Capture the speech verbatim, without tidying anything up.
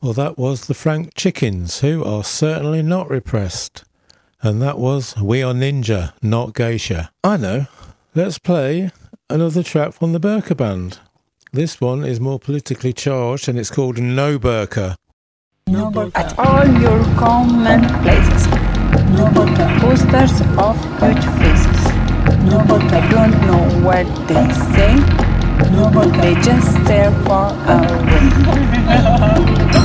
Well, that was the Frank Chickens, who are certainly not repressed. And that was We Are Ninja, Not Geisha. I know. Let's play another track from the Burqa Band. This one is more politically charged and it's called No Burqa. No burqa. At all your common places. No burqa. Posters of huge faces. No burqa. I don't know what they say. No burqa. They just stare far away.